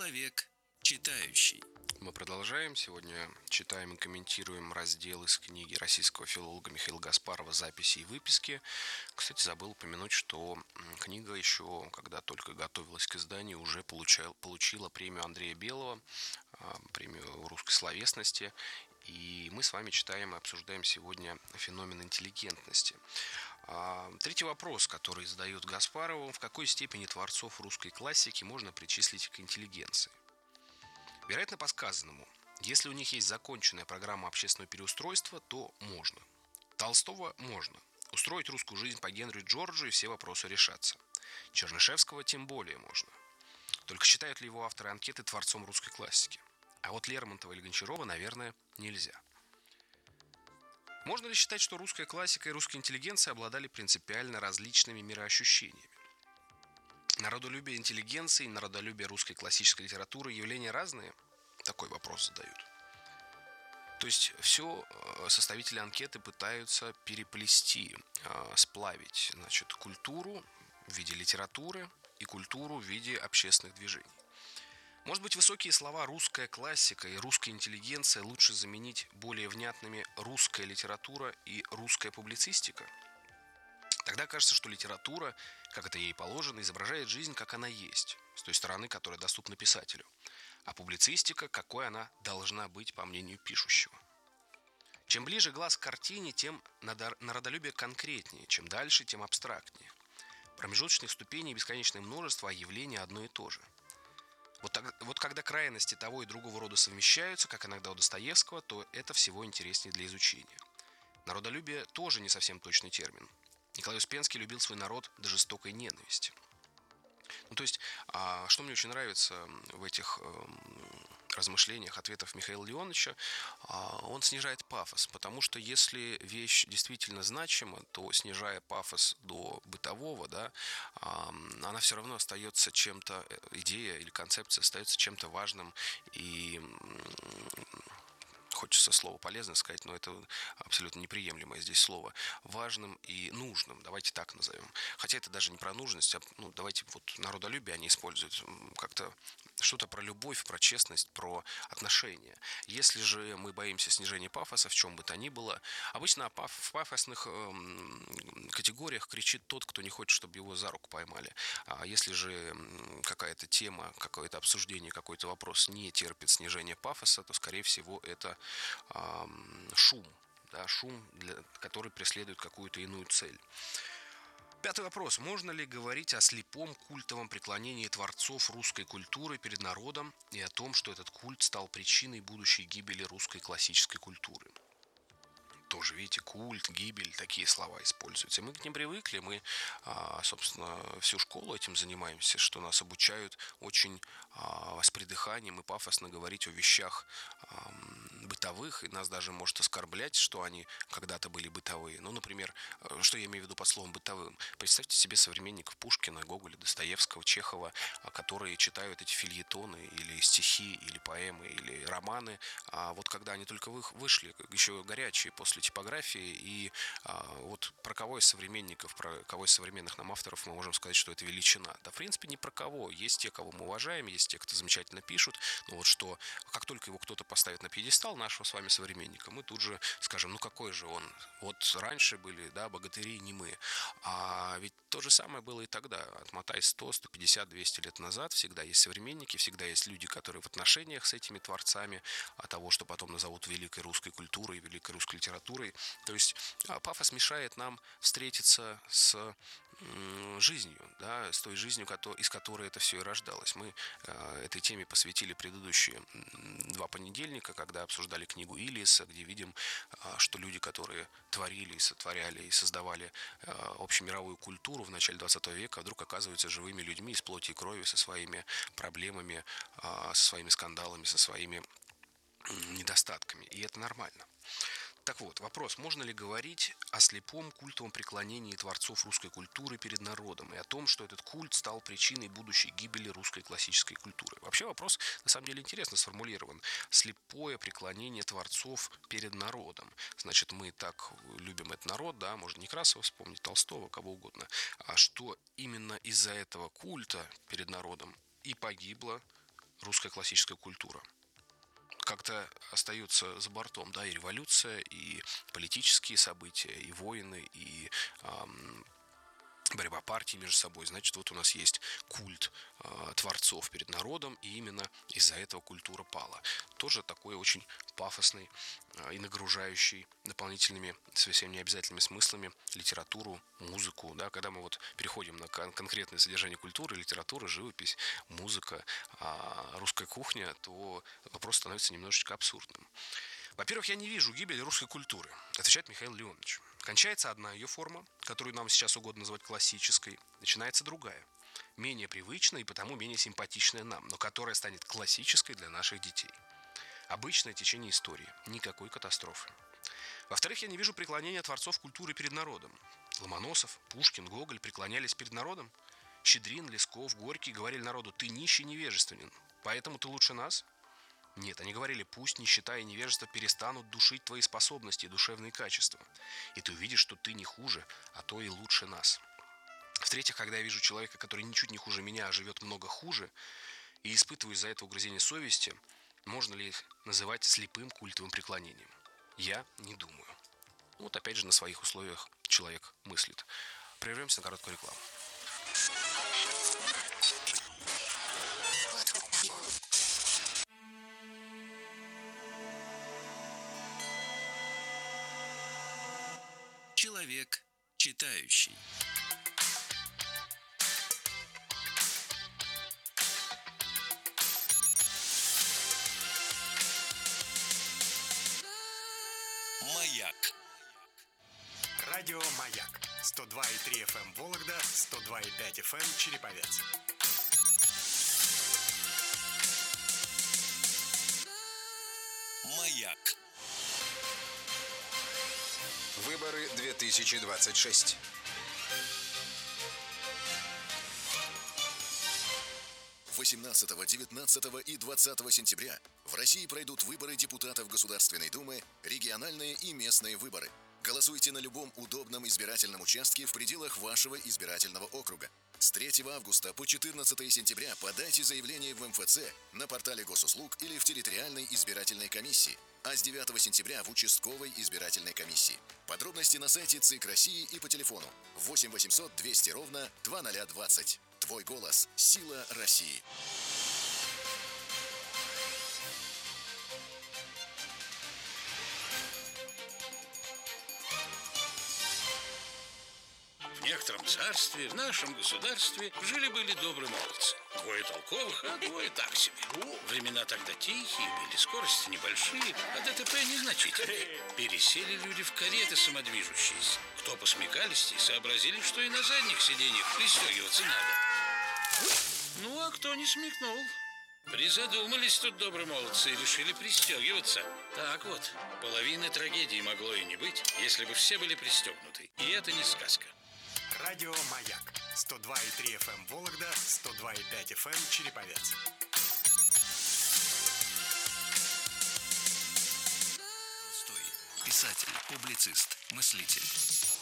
Человек читающий. Мы продолжаем. Сегодня читаем и комментируем раздел из книги российского филолога Михаила Гаспарова «Записи и выписки». Кстати, забыл упомянуть, что книга еще, когда только готовилась к изданию, уже получила премию Андрея Белого, премию русской словесности. И мы с вами читаем и обсуждаем сегодня феномен интеллигентности. Третий вопрос, который задает Гаспарову: в какой степени творцов русской классики можно причислить к интеллигенции? Вероятно, по сказанному, если у них есть законченная программа общественного переустройства, то можно. Толстого можно. Устроить русскую жизнь по Генри Джорджу, и все вопросы решатся. Чернышевского тем более можно. Только считают ли его авторы анкеты творцом русской классики? А вот Лермонтова или Гончарова, наверное, нельзя. Можно ли считать, что русская классика и русская интеллигенция обладали принципиально различными мироощущениями? Народолюбие интеллигенции и народолюбие русской классической литературы — явления разные? Такой вопрос задают. То есть все составители анкеты пытаются переплести, сплавить, культуру в виде литературы и культуру в виде общественных движений. Может быть, высокие слова «русская классика» и «русская интеллигенция» лучше заменить более внятными «русская литература» и «русская публицистика»? Тогда кажется, что литература, как это ей положено, изображает жизнь, как она есть, с той стороны, которая доступна писателю, а публицистика, какой она должна быть, по мнению пишущего. Чем ближе глаз к картине, тем народолюбие конкретнее, чем дальше, тем абстрактнее. Промежуточных ступеней бесконечное множество, а явление одно и то же. Вот когда крайности того и другого рода совмещаются, как иногда у Достоевского, то это всего интереснее для изучения. Народолюбие тоже не совсем точный термин. Николай Успенский любил свой народ до жестокой ненависти. Что мне очень нравится в этих размышлениях, ответах Михаила Леоновича, он снижает пафос, потому что если вещь действительно значима, то, снижая пафос до бытового, она все равно остается чем-то, идея или концепция остается чем-то важным и... Хочется слово полезно сказать, но это абсолютно неприемлемое здесь слово. Важным и нужным, давайте так назовем. Хотя это даже не про нужность, давайте народолюбие они используют как-то что-то про любовь, про честность, про отношения. Если же мы боимся снижения пафоса в чем бы то ни было, обычно в пафосных категориях кричит тот, кто не хочет, чтобы его за руку поймали. А если же какая-то тема, какое-то обсуждение, какой-то вопрос не терпит снижения пафоса, то, скорее всего, это шум, который преследует какую-то иную цель. Пятый вопрос. Можно ли говорить о слепом культовом преклонении творцов русской культуры перед народом и о том, что этот культ стал причиной будущей гибели русской классической культуры? Тоже, видите, культ, гибель, такие слова используются. Мы к ним привыкли, мы, собственно, всю школу этим занимаемся, что нас обучают очень с придыханием и пафосно говорить о вещах бытовых, и нас даже может оскорблять, что они когда-то были бытовые. Например, что я имею в виду под словом «бытовым»? Представьте себе современников Пушкина, Гоголя, Достоевского, Чехова, которые читают эти фельетоны или стихи, или поэмы, или романы, когда они только вышли, еще горячие, после типографии, и про кого из современников, про кого из современных нам авторов мы можем сказать, что это величина? Да, в принципе, ни про кого. Есть те, кого мы уважаем, есть те, кто замечательно пишут, но что как только его кто-то поставит на пьедестал, нашего с вами современника, мы тут же скажем, какой же он? Раньше были, богатыри, не мы. А ведь то же самое было и тогда. Отмотай 100, 150, 200 лет назад, всегда есть современники, всегда есть люди, которые в отношениях с этими творцами, того, что потом назовут великой русской культурой, великой русской литературой. То есть пафос мешает нам встретиться с жизнью, с той жизнью, из которой это все и рождалось. Мы этой теме посвятили предыдущие 2 понедельника, когда обсуждали книгу Иллиеса, где видим, что люди, которые творили, сотворяли и создавали общемировую культуру в начале 20 века, вдруг оказываются живыми людьми из плоти и крови, со своими проблемами, со своими скандалами, со своими недостатками. И это нормально. Так вот, вопрос, можно ли говорить о слепом культовом преклонении творцов русской культуры перед народом и о том, что этот культ стал причиной будущей гибели русской классической культуры? Вообще вопрос, на самом деле, интересно сформулирован. Слепое преклонение творцов перед народом. Значит, мы так любим этот народ, можно Некрасова вспомнить, Толстого, кого угодно. А что именно из-за этого культа перед народом и погибло русская классическая культура. Как-то остается за бортом, да, и революция, и политические события, и войны, и борьба партий между собой. Значит, вот у нас есть культ творцов перед народом, и именно из-за этого культура пала. Тоже такой очень пафосный и нагружающий дополнительными, совсем необязательными смыслами литературу, музыку. Да, когда мы вот переходим на конкретное содержание культуры, литература, живопись, музыка, русская кухня, то вопрос становится немножечко абсурдным. Во-первых, я не вижу гибели русской культуры, отвечает Михаил Леонович. Кончается одна ее форма, которую нам сейчас угодно называть классической, начинается другая, менее привычная и потому менее симпатичная нам, но которая станет классической для наших детей. Обычное течение истории, никакой катастрофы. Во-вторых, я не вижу преклонения творцов культуры перед народом. Ломоносов, Пушкин, Гоголь преклонялись перед народом. Щедрин, Лесков, Горький говорили народу: «Ты нищий, невежественен, поэтому ты лучше нас». Нет, они говорили: пусть нищета и невежество перестанут душить твои способности и душевные качества, и ты увидишь, что ты не хуже, а то и лучше нас. В-третьих, когда я вижу человека, который ничуть не хуже меня, а живет много хуже, и испытываю из-за этого угрызение совести, можно ли их называть слепым культовым преклонением? Я не думаю. Вот опять же на своих условиях человек мыслит. Прервемся на короткую рекламу. Человек читающий. Маяк. Радио «Маяк». 102,3 FM Вологда, 102,5 FM Череповец. Маяк. Выборы 2026. Восемнадцатого, 19 и 20 сентября в России пройдут выборы депутатов Государственной Думы, региональные и местные выборы. Голосуйте на любом удобном избирательном участке в пределах вашего избирательного округа. С 3 августа по 14 сентября подайте заявление в МФЦ, на портале Госуслуг или в территориальной избирательной комиссии, а с 9 сентября в участковой избирательной комиссии. Подробности на сайте ЦИК России и по телефону 8 800 200 ровно 2020. Твой голос – сила России. В некотором царстве, в нашем государстве жили-были добрые молодцы. Двое толковых, а двое так себе. Времена тогда тихие были, скорости небольшие, а ДТП незначительные. Пересели люди в кареты самодвижущиеся. Кто посмекались, сообразили, что и на задних сиденьях пристегиваться надо. Ну, а кто не смекнул? Призадумались тут добрые молодцы и решили пристегиваться. Так вот, половины трагедии могло и не быть, если бы все были пристегнуты. И это не сказка. Радио «Маяк». 102,3 FM Вологда, 102,5 FM Череповец. Толстой. Писатель, публицист, мыслитель.